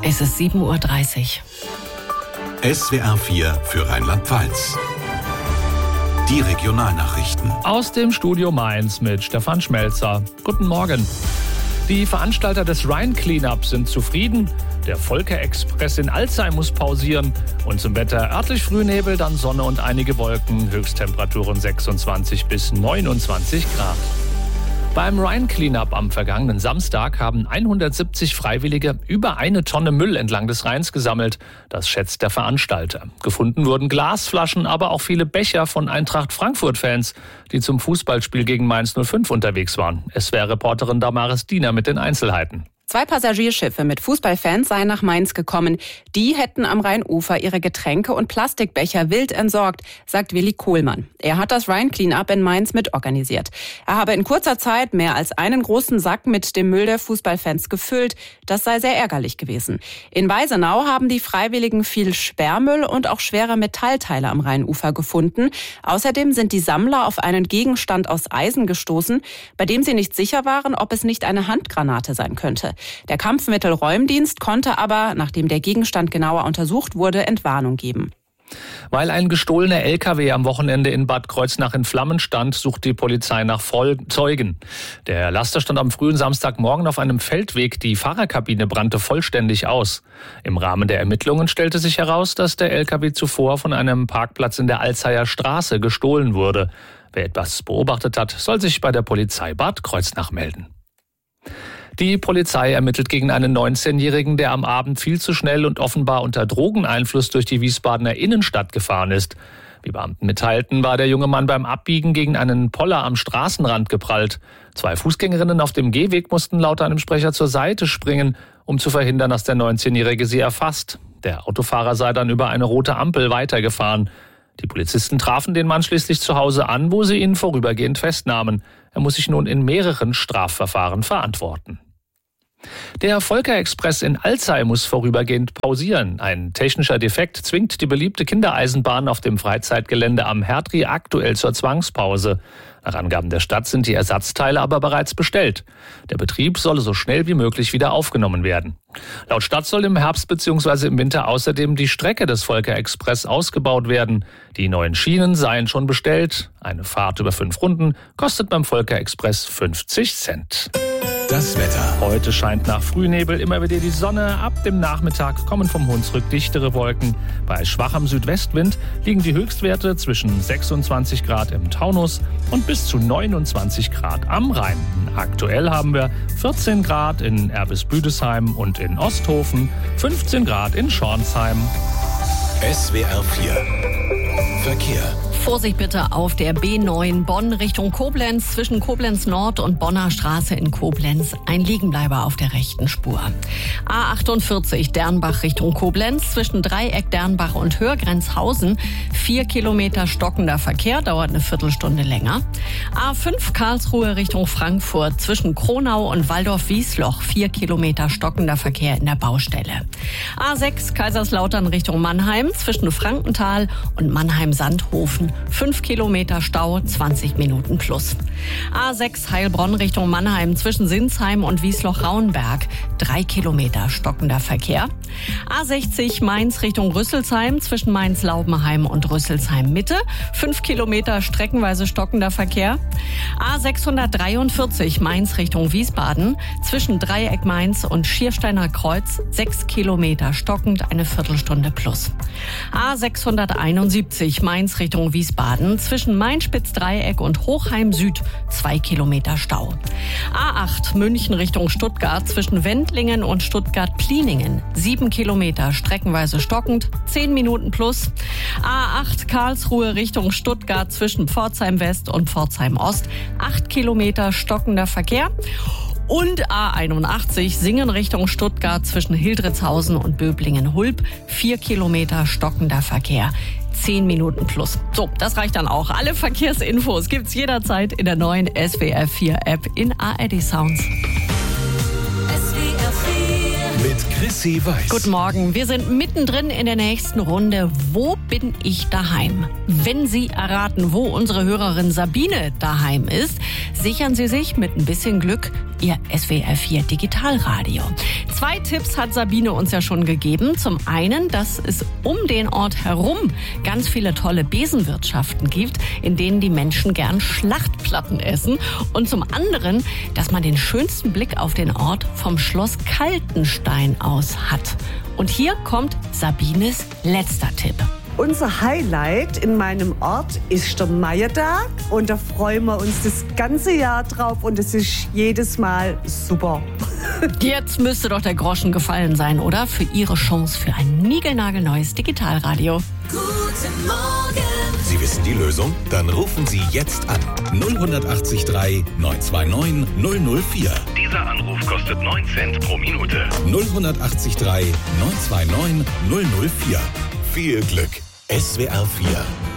Es ist 7:30 Uhr. SWR 4 für Rheinland-Pfalz. Die Regionalnachrichten. Aus dem Studio Mainz mit Stefan Schmelzer. Guten Morgen. Die Veranstalter des Rhein-Cleanup sind zufrieden. Der Volker-Express in Alzey muss pausieren. Und zum Wetter örtlich Frühnebel, dann Sonne und einige Wolken. Höchsttemperaturen 26 bis 29 Grad. Beim Rhein-Cleanup am vergangenen Samstag haben 170 Freiwillige über 1 Tonne Müll entlang des Rheins gesammelt. Das schätzt der Veranstalter. Gefunden wurden Glasflaschen, aber auch viele Becher von Eintracht Frankfurt-Fans, die zum Fußballspiel gegen Mainz 05 unterwegs waren. SWR-Reporterin Damaris Diener mit den Einzelheiten. 2 Passagierschiffe mit Fußballfans seien nach Mainz gekommen. Die hätten am Rheinufer ihre Getränke und Plastikbecher wild entsorgt, sagt Willi Kohlmann. Er hat das Rhein-Cleanup in Mainz mitorganisiert. Er habe in kurzer Zeit mehr als einen großen Sack mit dem Müll der Fußballfans gefüllt. Das sei sehr ärgerlich gewesen. In Weisenau haben die Freiwilligen viel Sperrmüll und auch schwere Metallteile am Rheinufer gefunden. Außerdem sind die Sammler auf einen Gegenstand aus Eisen gestoßen, bei dem sie nicht sicher waren, ob es nicht eine Handgranate sein könnte. Der Kampfmittelräumdienst konnte aber, nachdem der Gegenstand genauer untersucht wurde, Entwarnung geben. Weil ein gestohlener LKW am Wochenende in Bad Kreuznach in Flammen stand, sucht die Polizei nach Zeugen. Der Laster stand am frühen Samstagmorgen auf einem Feldweg. Die Fahrerkabine brannte vollständig aus. Im Rahmen der Ermittlungen stellte sich heraus, dass der LKW zuvor von einem Parkplatz in der Alzeyer Straße gestohlen wurde. Wer etwas beobachtet hat, soll sich bei der Polizei Bad Kreuznach melden. Die Polizei ermittelt gegen einen 19-Jährigen, der am Abend viel zu schnell und offenbar unter Drogeneinfluss durch die Wiesbadener Innenstadt gefahren ist. Wie Beamten mitteilten, war der junge Mann beim Abbiegen gegen einen Poller am Straßenrand geprallt. 2 Fußgängerinnen auf dem Gehweg mussten laut einem Sprecher zur Seite springen, um zu verhindern, dass der 19-Jährige sie erfasst. Der Autofahrer sei dann über eine rote Ampel weitergefahren. Die Polizisten trafen den Mann schließlich zu Hause an, wo sie ihn vorübergehend festnahmen. Er muss sich nun in mehreren Strafverfahren verantworten. Der Volker-Express in Alzey muss vorübergehend pausieren. Ein technischer Defekt zwingt die beliebte Kindereisenbahn auf dem Freizeitgelände am Herdri aktuell zur Zwangspause. Nach Angaben der Stadt sind die Ersatzteile aber bereits bestellt. Der Betrieb solle so schnell wie möglich wieder aufgenommen werden. Laut Stadt soll im Herbst bzw. im Winter außerdem die Strecke des Volker-Express ausgebaut werden. Die neuen Schienen seien schon bestellt. Eine Fahrt über 5 Runden kostet beim Volker-Express 50 Cent. Das Wetter. Heute scheint nach Frühnebel immer wieder die Sonne. Ab dem Nachmittag kommen vom Hunsrück dichtere Wolken. Bei schwachem Südwestwind liegen die Höchstwerte zwischen 26 Grad im Taunus und bis zu 29 Grad am Rhein. Aktuell haben wir 14 Grad in Erbis-Büdesheim und in Osthofen, 15 Grad in Schornsheim. SWR 4 Verkehr. Vorsicht bitte auf der B9 Bonn Richtung Koblenz, zwischen Koblenz Nord und Bonner Straße in Koblenz. Ein Liegenbleiber auf der rechten Spur. A48 Dernbach Richtung Koblenz, zwischen Dreieck Dernbach und Hörgrenzhausen. 4 Kilometer stockender Verkehr, dauert eine Viertelstunde länger. A5 Karlsruhe Richtung Frankfurt, zwischen Kronau und Waldorf-Wiesloch. 4 Kilometer stockender Verkehr in der Baustelle. A6 Kaiserslautern Richtung Mannheim, zwischen Frankenthal und Mannheim-Sandhofen. 5 Kilometer Stau, 20 Minuten plus. A6 Heilbronn Richtung Mannheim, zwischen Sinsheim und Wiesloch-Rauenberg. 3 Kilometer stockender Verkehr. A60 Mainz Richtung Rüsselsheim, zwischen Mainz-Laubenheim und Rüsselsheim-Mitte. 5 Kilometer streckenweise stockender Verkehr. A643 Mainz Richtung Wiesbaden, zwischen Dreieck Mainz und Schiersteiner Kreuz. 6 Kilometer stockend, eine Viertelstunde plus. A671 Mainz Richtung Wiesbaden, zwischen Main-Spitz-Dreieck und Hochheim Süd 2 Kilometer Stau. A8 München Richtung Stuttgart, zwischen Wendlingen und Stuttgart-Pliningen 7 Kilometer streckenweise stockend, 10 Minuten plus. A8 Karlsruhe Richtung Stuttgart, zwischen Pforzheim West und Pforzheim Ost 8 Kilometer stockender Verkehr. Und A81 Singen Richtung Stuttgart, zwischen Hildritzhausen und Böblingen-Hulb 4 Kilometer stockender Verkehr. 10 Minuten plus. So, das reicht dann auch. Alle Verkehrsinfos gibt's jederzeit in der neuen SWR 4 App in ARD Sounds. SWR 4 mit Chrissy Weiß. Guten Morgen. Wir sind mittendrin in der nächsten Runde. Wo bin ich daheim? Wenn Sie erraten, wo unsere Hörerin Sabine daheim ist, sichern Sie sich mit ein bisschen Glück Ihr SWR4 Digitalradio. 2 Tipps hat Sabine uns ja schon gegeben. Zum einen, dass es um den Ort herum ganz viele tolle Besenwirtschaften gibt, in denen die Menschen gern Schlachtplatten essen. Und zum anderen, dass man den schönsten Blick auf den Ort vom Schloss Kaltenstein aus hat. Und hier kommt Sabines letzter Tipp. Unser Highlight in meinem Ort ist der Meiertag und da freuen wir uns das ganze Jahr drauf und es ist jedes Mal super. Jetzt müsste doch der Groschen gefallen sein, oder? Für Ihre Chance für ein niegelnagelneues Digitalradio. Guten Morgen! Sie wissen die Lösung? Dann rufen Sie jetzt an. 08039 929 004. Dieser Anruf kostet 9 Cent pro Minute. 08039 929 004. Viel Glück. SWR 4